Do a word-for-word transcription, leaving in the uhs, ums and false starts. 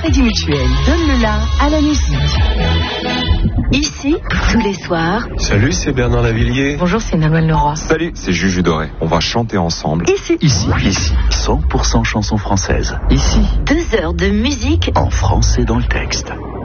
Crédit Mutuel donne le la à la musique. Ici, tous les soirs. Salut, c'est Bernard Lavillier. Bonjour, c'est Nolwenn Leroy. Salut, c'est Juju Doré. On va chanter ensemble. Ici. Ici. Ici. cent pour cent chansons françaises. Ici. Deux heures de musique en français dans le texte.